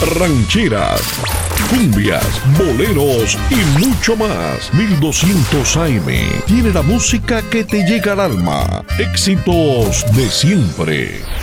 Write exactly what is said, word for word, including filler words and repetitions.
rancheras, cumbias, boleros y mucho más. mil doscientos A M tiene la música que te llega al alma. Éxitos de siempre.